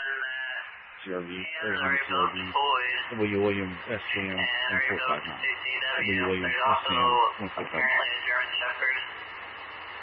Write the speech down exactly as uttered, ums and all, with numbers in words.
C R V, Arizona C R V, W. Williams S J M one four five nine, W. Williams S J M one four five nine.